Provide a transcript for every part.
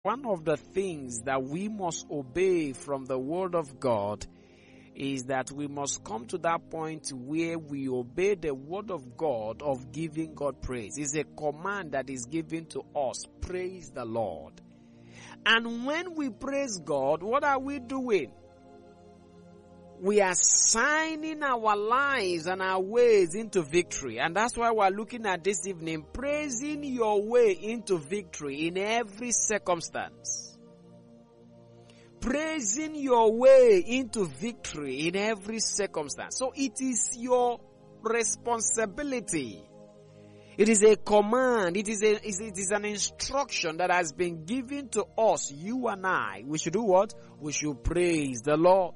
One of the things that we must obey from the word of God is that we must come to that point where we obey the word of God of giving God praise. It's a command that is given to us. Praise the Lord. And when we praise God, what are we doing? We are signing our lives and our ways into victory. And that's why we're looking at this evening, praising your way into victory in every circumstance. Praising your way into victory in every circumstance. So it is your responsibility. It is a command. It is an instruction that has been given to us, you and I. We should do what? We should praise the Lord.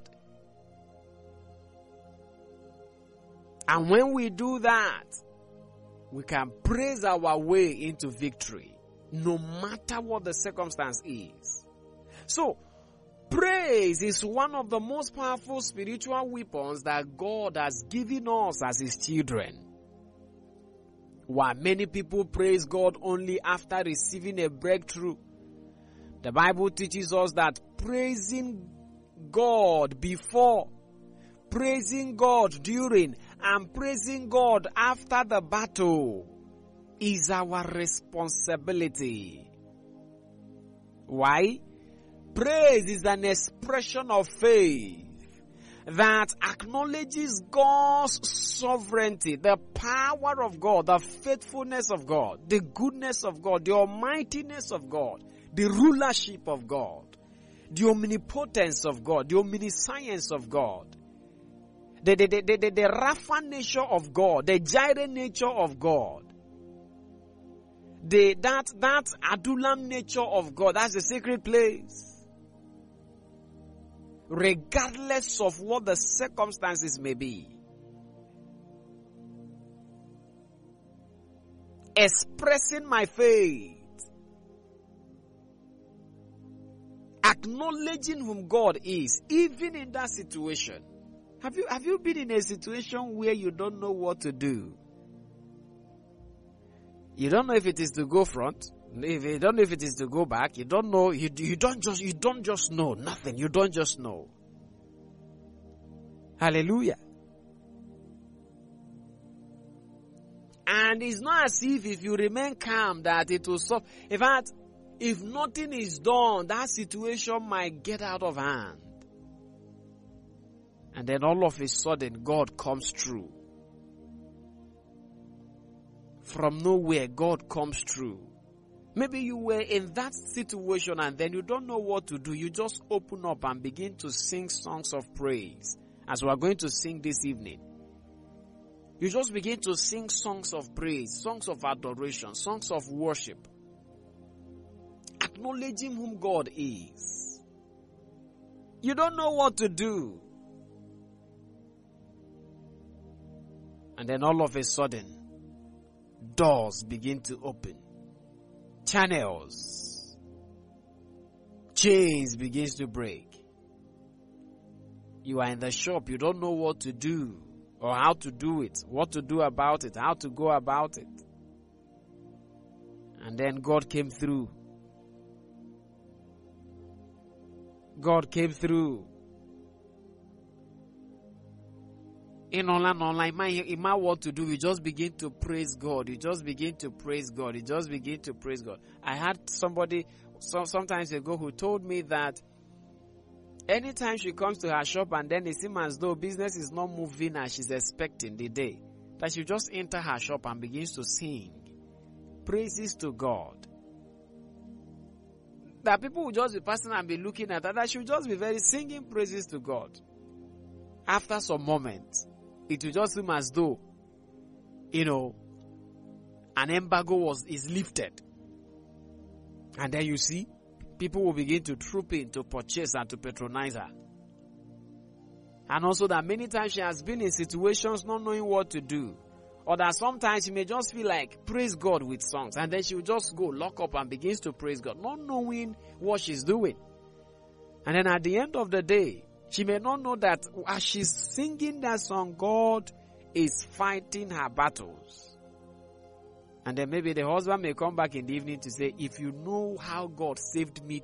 And when we do that, we can praise our way into victory, no matter what the circumstance is. So, praise is one of the most powerful spiritual weapons that God has given us as His children. While many people praise God only after receiving a breakthrough, the Bible teaches us that praising God before, praising God during, and praising God after the battle is our responsibility. Why? Praise is an expression of faith that acknowledges God's sovereignty, the power of God, the faithfulness of God, the goodness of God, the almightiness of God, the rulership of God, the omnipotence of God, the omniscience of God, the Rapha nature of God, the Jireh nature of God, that Adullam nature of God. That's the sacred place. Regardless of what the circumstances may be, expressing my faith, acknowledging whom God is, even in that situation. Have you been in a situation where you don't know what to do? You don't know if it is to go front. You don't know if it is to go back. You don't know. You don't just know nothing. You don't just know. Hallelujah. And it's not as if you remain calm that it will solve. In fact, if nothing is done, that situation might get out of hand. And then all of a sudden, God comes through. From nowhere, God comes through. Maybe you were in that situation and then you don't know what to do. You just open up and begin to sing songs of praise, as we are going to sing this evening. You just begin to sing songs of praise, songs of adoration, songs of worship, acknowledging whom God is. You don't know what to do. And then all of a sudden, doors begin to open. Channels. Chains begins to break. You are in the shop. You don't know what to do or how to do it, what to do about it, how to go about it. And then God came through. God came through. In online, you might want to do, you just begin to praise God. You just begin to praise God. You just begin to praise God. I had somebody sometimes ago who told me that anytime she comes to her shop and then it seems as though business is not moving as she's expecting the day, that she just enter her shop and begins to sing praises to God. That people will just be passing and be looking at her, that she will just be very singing praises to God. After some moments, it will just seem as though, an embargo is lifted. And then you see, people will begin to troop in to purchase and to patronize her. And also that many times she has been in situations not knowing what to do. Or that sometimes she may just feel like, praise God with songs. And then she will just go lock up and begins to praise God, not knowing what she's doing. And then at the end of the day, she may not know that as she's singing that song, God is fighting her battles. And then maybe the husband may come back in the evening to say, if you know how God saved me